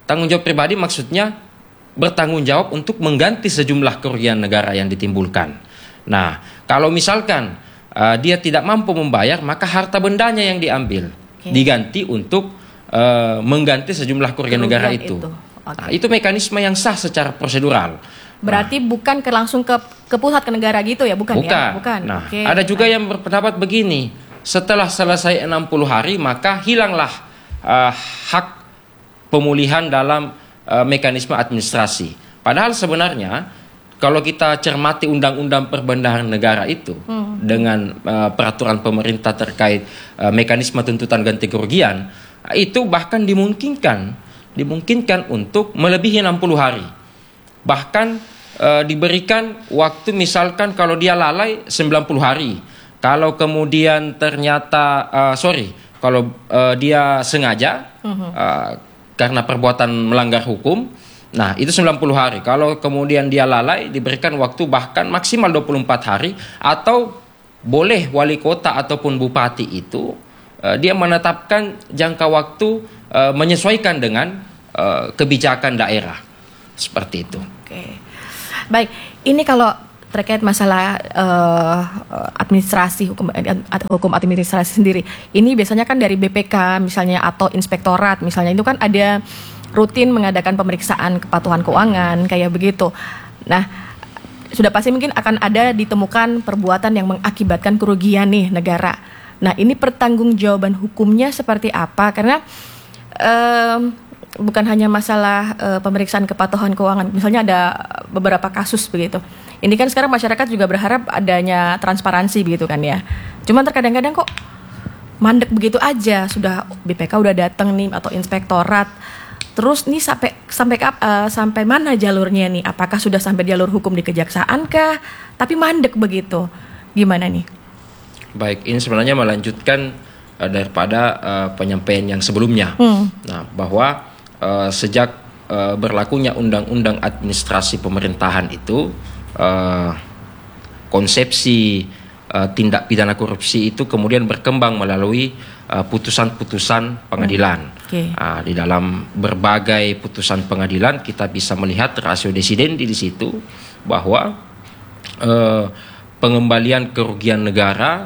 tanggung jawab pribadi maksudnya bertanggung jawab untuk mengganti sejumlah kerugian negara yang ditimbulkan. Nah, kalau misalkan dia tidak mampu membayar, maka harta bendanya yang diambil diganti untuk mengganti sejumlah kerugian negara itu. Nah, itu mekanisme yang sah secara prosedural. Berarti bukan langsung ke pusat, ke negara gitu ya, bukan ya? Bukan. Nah, ada juga yang berpendapat begini, setelah selesai 60 hari maka hilanglah hak pemulihan dalam mekanisme administrasi. Padahal sebenarnya kalau kita cermati undang-undang perbendaharaan negara itu dengan peraturan pemerintah terkait mekanisme tuntutan ganti kerugian, itu bahkan dimungkinkan untuk melebihi 60 hari. Bahkan diberikan waktu misalkan kalau dia lalai 90 hari. Kalau kemudian ternyata kalau dia sengaja karena perbuatan melanggar hukum, nah itu 90 hari. Kalau kemudian dia lalai, diberikan waktu bahkan maksimal 24 hari. Atau boleh wali kota ataupun bupati itu dia menetapkan jangka waktu menyesuaikan dengan kebijakan daerah. Seperti itu. Oke. Baik, ini kalau terkait masalah administrasi, hukum administrasi sendiri, ini biasanya kan dari BPK misalnya atau inspektorat misalnya, itu kan ada rutin mengadakan pemeriksaan kepatuhan keuangan kayak begitu. Nah, sudah pasti mungkin akan ada ditemukan perbuatan yang mengakibatkan kerugian nih negara. Nah, ini pertanggungjawaban hukumnya seperti apa? Karena bukan hanya masalah pemeriksaan kepatuhan keuangan, misalnya ada beberapa kasus begitu. Ini kan sekarang masyarakat juga berharap adanya transparansi begitu kan ya. Cuman terkadang-kadang kok mandek begitu aja, sudah BPK udah datang nih atau inspektorat. Terus nih sampai mana jalurnya nih? Apakah sudah sampai jalur hukum di kejaksaan kah? Tapi mandek begitu. Gimana nih? Baik, ini sebenarnya melanjutkan daripada penyampaian yang sebelumnya. Nah, bahwa sejak berlakunya Undang-Undang Administrasi Pemerintahan itu, konsepsi tindak pidana korupsi itu kemudian berkembang melalui putusan-putusan pengadilan. Di dalam berbagai putusan pengadilan kita bisa melihat ratio desidendi di situ bahwa pengembalian kerugian negara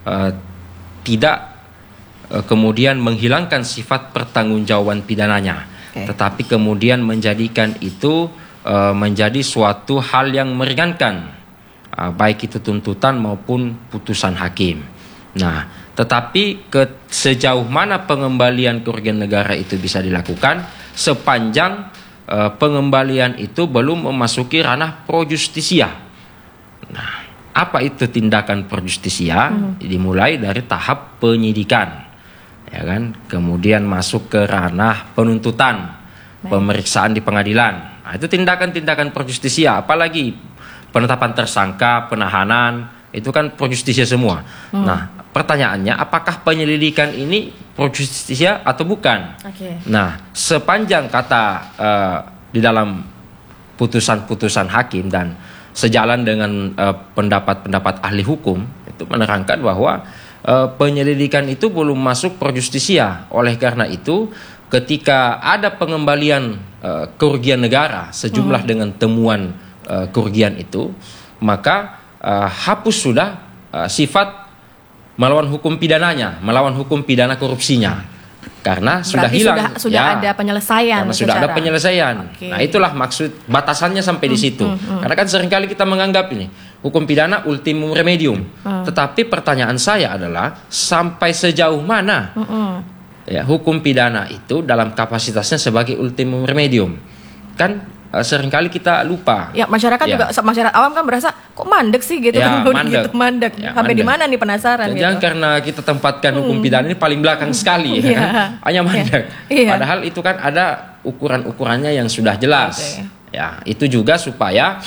tidak kemudian menghilangkan sifat pertanggungjawaban pidananya, tetapi kemudian menjadikan itu menjadi suatu hal yang meringankan, baik itu tuntutan maupun putusan hakim. Nah, tetapi sejauh mana pengembalian kerugian negara itu bisa dilakukan sepanjang pengembalian itu belum memasuki ranah pro justisia. Nah, apa itu tindakan pro justisia? Dimulai dari tahap penyidikan, ya kan? Kemudian masuk ke ranah penuntutan, pemeriksaan di pengadilan. Nah, itu tindakan-tindakan pro justisia. Apalagi penetapan tersangka, penahanan, itu kan pro justisia semua. Nah, pertanyaannya apakah penyelidikan ini pro justisia atau bukan? Nah, sepanjang kata di dalam putusan-putusan hakim dan sejalan dengan pendapat-pendapat ahli hukum itu menerangkan bahwa penyelidikan itu belum masuk pro justisia. Oleh karena itu, ketika ada pengembalian kerugian negara sejumlah dengan temuan kerugian itu, maka hapus sudah sifat melawan hukum pidananya, melawan hukum pidana korupsinya, karena sudah hilang. Sudah ada penyelesaian. Karena sudah ada penyelesaian. Nah, itulah maksud batasannya sampai di situ. Karena kan seringkali kita menganggap ini hukum pidana ultimum remedium. Tetapi pertanyaan saya adalah sampai sejauh mana ya hukum pidana itu dalam kapasitasnya sebagai ultimum remedium? Kan seringkali kita lupa. Ya, masyarakat juga, masyarakat awam kan berasa kok mandek sih gitu, ya, kan mandek. Ya, sampai di mana nih penasaran jangan gitu. Karena kita tempatkan hukum pidana ini paling belakang sekali, ya kan? Hanya mandek. Padahal itu kan ada ukuran-ukurannya yang sudah jelas. Ya, itu juga supaya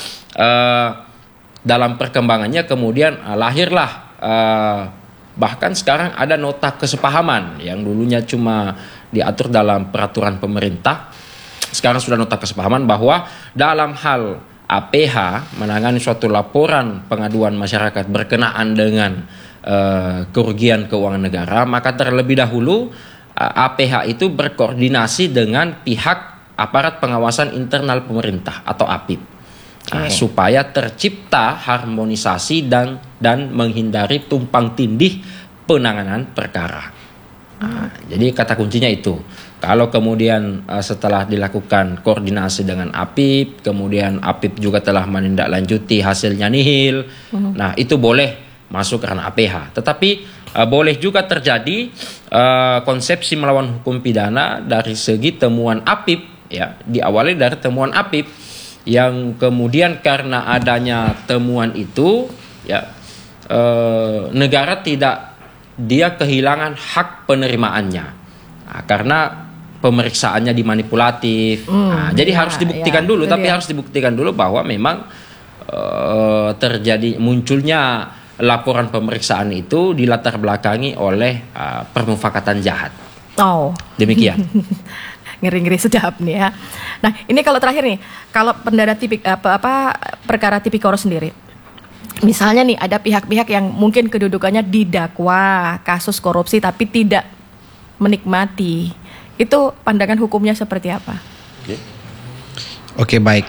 dalam perkembangannya kemudian lahirlah bahkan sekarang ada nota kesepahaman yang dulunya cuma diatur dalam peraturan pemerintah. Sekarang sudah nota kesepahaman bahwa dalam hal APH menangani suatu laporan pengaduan masyarakat berkenaan dengan kerugian keuangan negara, maka terlebih dahulu APH itu berkoordinasi dengan pihak aparat pengawasan internal pemerintah atau APIP. Supaya tercipta harmonisasi dan menghindari tumpang tindih penanganan perkara. Jadi kata kuncinya itu. Kalau kemudian setelah dilakukan koordinasi dengan APIP, kemudian APIP juga telah menindaklanjuti hasilnya nihil, nah itu boleh masuk ke ranah APH. Tetapi boleh juga terjadi konsepsi melawan hukum pidana dari segi temuan APIP, ya, diawali dari temuan APIP yang kemudian karena adanya temuan itu, ya, negara dia kehilangan hak penerimaannya, karena pemeriksaannya dimanipulatif. Jadi harus dibuktikan dulu, tapi harus dibuktikan dulu bahwa memang terjadi munculnya laporan pemeriksaan itu dilatar belakangi oleh permufakatan jahat. Demikian. Ngeri-ngeri sedap nih ya. Nah, ini kalau terakhir nih, kalau perkara tipikor sendiri. Misalnya nih ada pihak-pihak yang mungkin kedudukannya didakwa kasus korupsi tapi tidak menikmati. Itu pandangan hukumnya seperti apa? Oke, baik.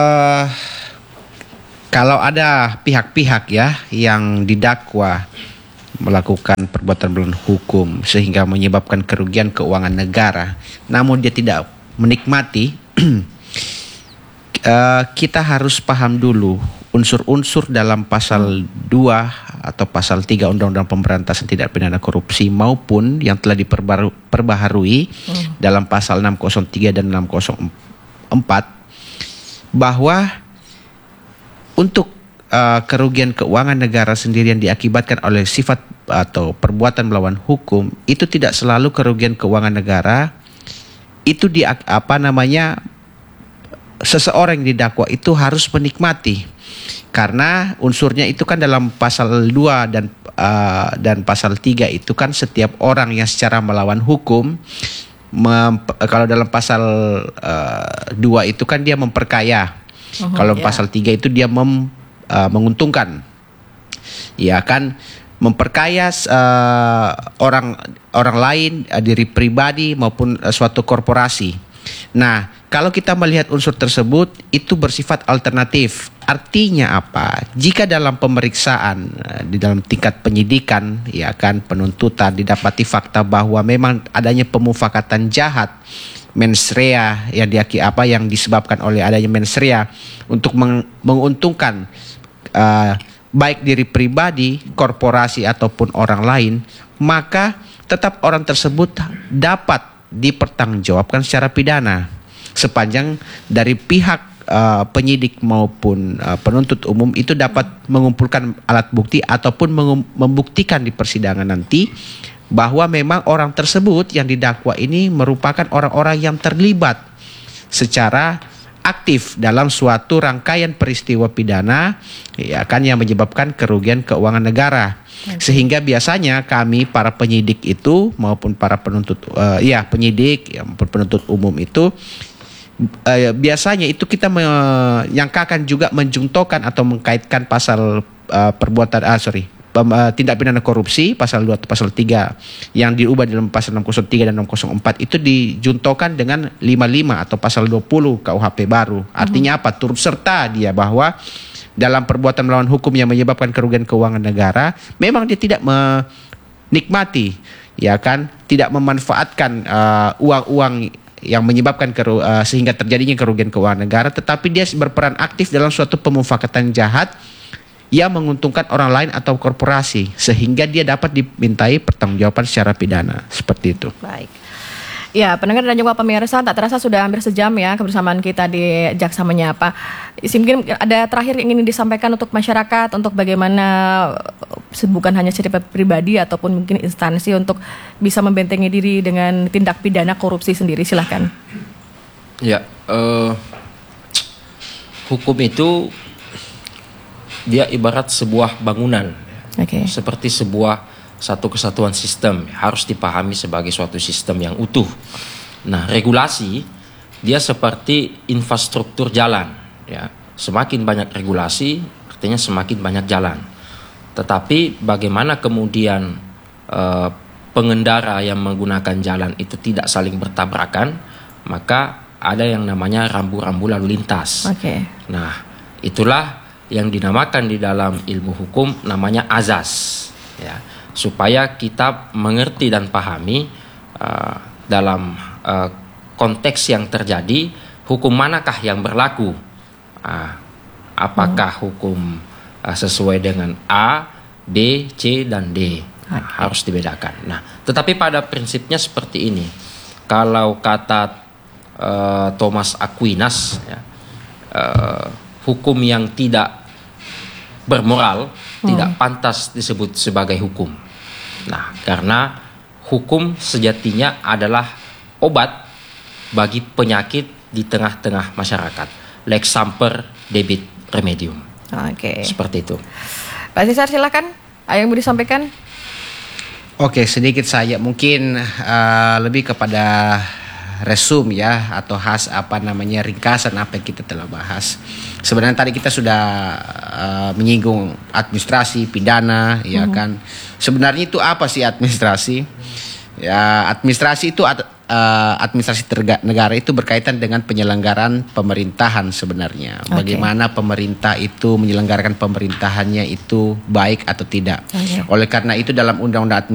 Kalau ada pihak-pihak ya yang didakwa melakukan perbuatan melawan hukum sehingga menyebabkan kerugian keuangan negara, namun dia tidak menikmati, kita harus paham dulu unsur-unsur dalam pasal 2 atau pasal 3 Undang-Undang Pemberantasan Tindak Pidana Korupsi maupun yang telah diperbaharui dalam pasal 603 dan 604 bahwa untuk kerugian keuangan negara sendiri yang diakibatkan oleh sifat atau perbuatan melawan hukum itu tidak selalu kerugian keuangan negara, itu seseorang yang didakwa itu harus menikmati, karena unsurnya itu kan dalam pasal 2 dan pasal 3 itu kan setiap orang yang secara melawan hukum, kalau dalam pasal 2 itu kan dia memperkaya, kalau pasal 3 itu dia menguntungkan, ya kan, memperkaya orang lain, diri pribadi maupun suatu korporasi. Nah, kalau kita melihat unsur tersebut itu bersifat alternatif. Artinya apa? Jika dalam pemeriksaan di dalam tingkat penyidikan, ya kan, penuntutan didapati fakta bahwa memang adanya pemufakatan jahat, mens rea yang disebabkan oleh adanya mens rea untuk menguntungkan baik diri pribadi, korporasi ataupun orang lain, maka tetap orang tersebut dapat dipertanggungjawabkan secara pidana sepanjang dari pihak penyidik maupun penuntut umum itu dapat mengumpulkan alat bukti ataupun membuktikan di persidangan nanti bahwa memang orang tersebut yang didakwa ini merupakan orang-orang yang terlibat secara aktif dalam suatu rangkaian peristiwa pidana, ya kan, yang menyebabkan kerugian keuangan negara. Sehingga biasanya kami para penyidik itu maupun para penuntut penyidik maupun penuntut umum itu biasanya itu kita menyangkakan juga menjuntokan atau mengkaitkan pasal tindak pidana korupsi pasal 2 atau pasal 3 yang diubah dalam pasal 603 dan 604 itu dijuntokan dengan 55 atau pasal 20 KUHP baru. Artinya apa? Turut serta dia bahwa dalam perbuatan melawan hukum yang menyebabkan kerugian keuangan negara, memang dia tidak menikmati, ya kan, tidak memanfaatkan uang-uang yang menyebabkan sehingga terjadinya kerugian keuangan negara, tetapi dia berperan aktif dalam suatu pemufakatan jahat yang menguntungkan orang lain atau korporasi sehingga dia dapat dimintai pertanggungjawaban secara pidana. Seperti itu. Baik. Ya, pendengar dan juga pemirsa, tak terasa sudah hampir sejam ya kebersamaan kita di Jaksa Menyapa. Mungkin ada terakhir yang ingin disampaikan untuk masyarakat, untuk bagaimana bukan hanya cerita pribadi ataupun mungkin instansi untuk bisa membentengi diri dengan tindak pidana korupsi sendiri. Silahkan. Ya, hukum itu dia ibarat sebuah bangunan, seperti satu kesatuan sistem, harus dipahami sebagai suatu sistem yang utuh. Nah, regulasi dia seperti infrastruktur jalan, ya. Semakin banyak regulasi, artinya semakin banyak jalan. Tetapi bagaimana kemudian pengendara yang menggunakan jalan itu tidak saling bertabrakan, maka ada yang namanya rambu-rambu lalu lintas. Oke. Nah, itulah yang dinamakan di dalam ilmu hukum namanya azas, ya, supaya kita mengerti dan pahami dalam konteks yang terjadi, hukum manakah yang berlaku. Apakah hukum sesuai dengan A, B, C, dan D. Harus dibedakan. Nah, tetapi pada prinsipnya seperti ini. Kalau kata Thomas Aquinas, ya, hukum yang tidak bermoral tidak pantas disebut sebagai hukum. Nah, karena hukum sejatinya adalah obat bagi penyakit di tengah-tengah masyarakat. Lex semper debit remedium. Oke. Seperti itu. Pak Cesar, silakan. Ada yang mau disampaikan? Oke, sedikit saya mungkin lebih kepada resum ya, atau ringkasan apa yang kita telah bahas. Sebenarnya tadi kita sudah menyinggung administrasi, pidana, ya kan. Sebenarnya itu apa sih administrasi? Ya, administrasi itu administrasi negara itu berkaitan dengan penyelenggaraan pemerintahan sebenarnya. Bagaimana pemerintah itu menyelenggarakan pemerintahannya itu baik atau tidak. Oleh karena itu dalam Undang-Undang